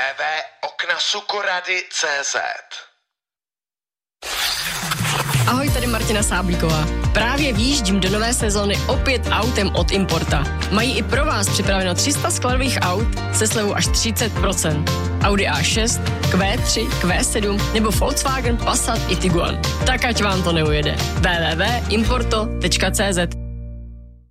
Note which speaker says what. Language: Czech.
Speaker 1: www.oknasukorady.cz.
Speaker 2: Ahoj, tady Martina Sáblíková. Právě výjíždím do nové sezóny opět autem od Importa. Mají i pro vás připraveno 300 skladových aut se slevou až 30%. Audi A6, Q3, Q7 nebo Volkswagen Passat i Tiguan. Tak ať vám to neujede. www.importo.cz.